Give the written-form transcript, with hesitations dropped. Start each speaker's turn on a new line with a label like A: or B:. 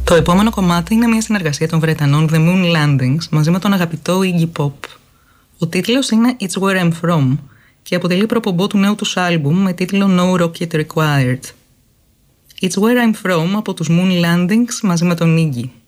A: Το επόμενο κομμάτι είναι μια συνεργασία των Βρετανών The Moon Landings μαζί με τον αγαπητό Iggy Pop. Ο τίτλος είναι It's Where I'm From και αποτελεί προπομπό του νέου τους άλμπουμ με τίτλο No Rocket Required. It's Where I'm From από τους Moon Landings μαζί με τον Iggy.